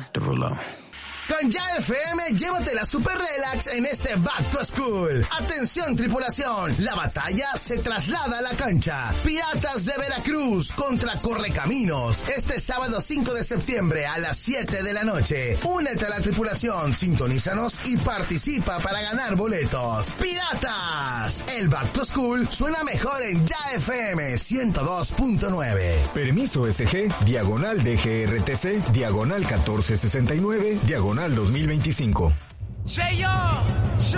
back to Rulo. Con Ya FM, llévatela super relax en este Back to School. Atención tripulación, la batalla se traslada a la cancha. Piratas de Veracruz contra Correcaminos. Este sábado 5 de septiembre a las 7 de la noche. Únete a la tripulación, sintonízanos y participa para ganar boletos. ¡Piratas! El Back to School suena mejor en Ya FM 102.9. Permiso SG, diagonal DGRTC, diagonal 1469, diagonal 2025. Show